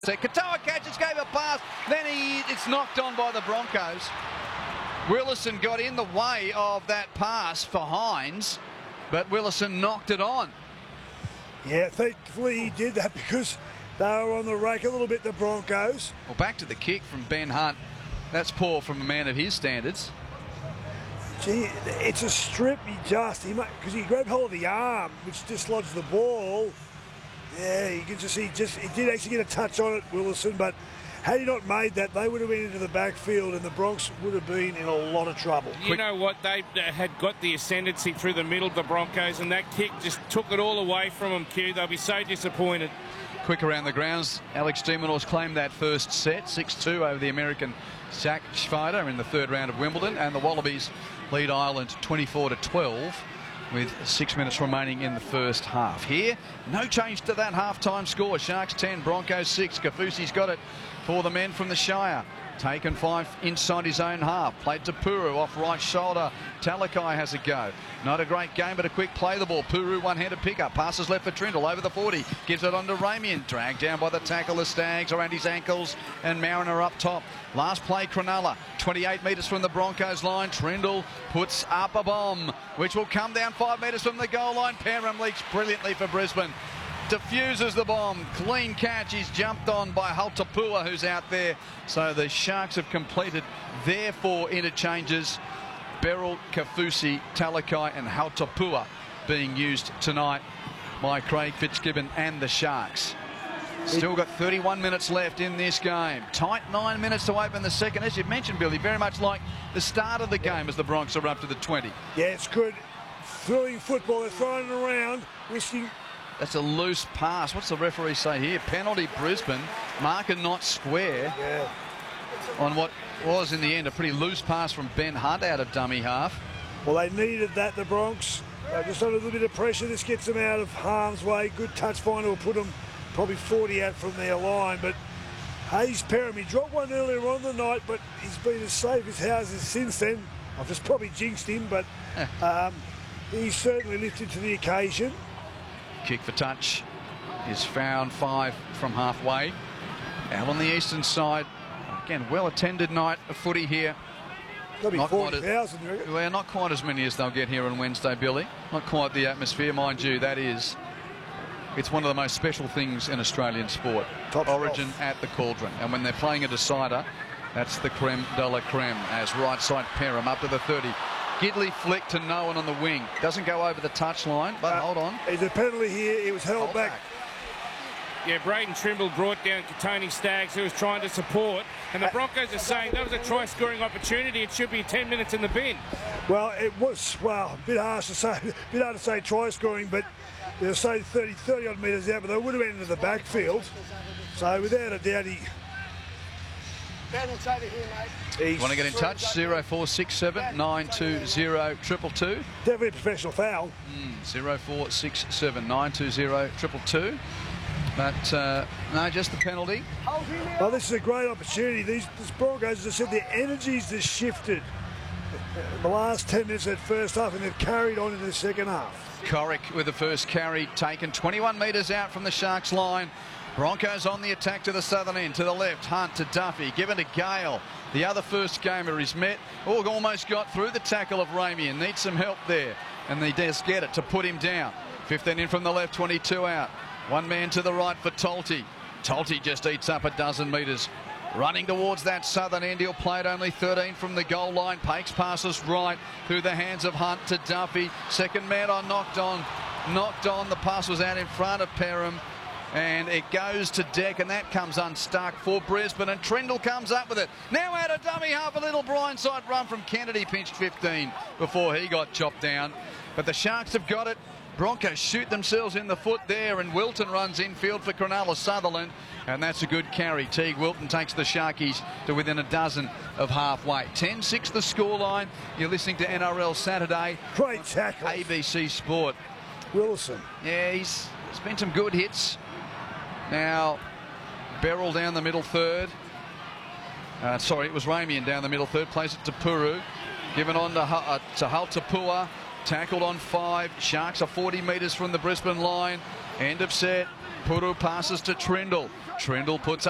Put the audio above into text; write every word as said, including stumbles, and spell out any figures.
So Katoa catches, gave a pass, then he it's knocked on by the Broncos. Willison got in the way of that pass for Hines, but Willison knocked it on. Yeah, thankfully he did that because they were on the rake a little bit, the Broncos. Well, back to the kick from Ben Hunt. That's poor from a man of his standards. Gee, it's a strip. He just, he because he grabbed hold of the arm, which dislodged the ball. Yeah, you can just see, just he did actually get a touch on it, Willison, but had he not made that, they would have been into the backfield and the Bronx would have been in a lot of trouble. You know what? They had got the ascendancy through the middle of the Broncos, and that kick just took it all away from them, Q. They'll be so disappointed. Quick around the grounds. Alex de Minaur's claimed that first set, six two over the American Zach Schweider in the third round of Wimbledon, and the Wallabies lead Ireland twenty-four to twelve. With six minutes remaining in the first half. Here, no change to that half-time score. Sharks ten, Broncos six. Kaufusi's got it for the men from the Shire. Taken five inside his own half. Played to Puru off right shoulder. Talakai has a go. Not a great game, but a quick play the ball. Puru one-handed pickup. Passes left for Trindle over the forty. Gives it on to Ramian. Dragged down by the tackle. The Stags around his ankles. And Mariner up top. Last play, Cronulla. twenty-eight metres from the Broncos line. Trindle puts up a bomb, which will come down five metres from the goal line. Perham leaks brilliantly for Brisbane. Diffuses the bomb. Clean catch. He's jumped on by Haltapua, who's out there. So the Sharks have completed their four interchanges. Beryl, Kaufusi, Talakai and Haltapua being used tonight by Craig Fitzgibbon and the Sharks. Still got thirty-one minutes left in this game. Tight nine minutes to open the second. As you mentioned, Billy, very much like the start of the game as the Bronx are up to the twenty. Yeah, it's good. Thrilling football. They're throwing it around, risking. That's a loose pass. What's the referee say here? Penalty Brisbane. Marker not square. Yeah. On what was in the end a pretty loose pass from Ben Hunt out of dummy half. Well, they needed that, the Bronx. Uh, just under a little bit of pressure. This gets them out of harm's way. Good touch finder will put them probably forty out from their line. But Hayes Perham, he dropped one earlier on the night, but he's been as safe as houses since then. I've just probably jinxed him, but um, he's certainly lifted to the occasion. Kick for touch is found five from halfway. Out on the eastern side. Again, well-attended night of footy here. There'll be Not quite forty thousand. Well, not quite as many as they'll get here on Wednesday, Billy. Not quite the atmosphere, mind you. That is, it's one of the most special things in Australian sport. Top Origin off. at the Cauldron. And when they're playing a decider, that's the creme de la creme. As right side Perham up to the thirty. Gidley flick to no one on the wing. Doesn't go over the touchline, but uh, hold on. There's a penalty here. It was held Hold back. back. Yeah, Braden Trimble brought down Katoni Staggs, who was trying to support, and the Broncos are saying that was a try-scoring opportunity. It should be ten minutes in the bin. Well, it was, well, a bit harsh to say, a bit hard to say try-scoring, but they'll say thirty, thirty odd metres out, but they would have entered the backfield. So without a doubt, he... You want to get in touch? zero four six seven nine two zero two two two. Definitely a professional foul. Mm, zero four six seven nine two zero two two two. But uh, no, just the penalty. Well, this is a great opportunity. These, these Broncos, as I said, their energies have shifted in the last ten minutes of that first half, and they've carried on in the second half. Corrick with the first carry taken twenty-one metres out from the Sharks line. Broncos on the attack to the southern end, to the left, Hunt to Duffy, given to Gale. The other first gamer is met. Oh, almost got through the tackle of Ramian. Needs some help there, and they does get it to put him down. fifteen in from the left, twenty-two out. One man to the right for Tolte. Tolte just eats up a dozen metres. Running towards that southern end, he'll play it only thirteen from the goal line. Pakes passes right through the hands of Hunt to Duffy. Second man on, knocked on. Knocked on, the pass was out in front of Perham. And it goes to deck, and that comes unstuck for Brisbane, and Trindle comes up with it. Now out of dummy half, a little blindside run from Kennedy, pinched fifteen before he got chopped down. But the Sharks have got it. Broncos shoot themselves in the foot there, and Wilton runs infield for Cronulla Sutherland, and that's a good carry. Teague Wilton takes the Sharkies to within a dozen of halfway. ten six the scoreline. You're listening to N R L Saturday. Great tackle. A B C Sport. Wilson. Yeah, he's, he's been some good hits. Now, Beryl down the middle third. Uh, sorry, it was Ramian down the middle third. Plays it to Puru. Given on to, uh, to Haltapua. Tackled on five. Sharks are forty metres from the Brisbane line. End of set. Puru passes to Trindle. Trindle puts up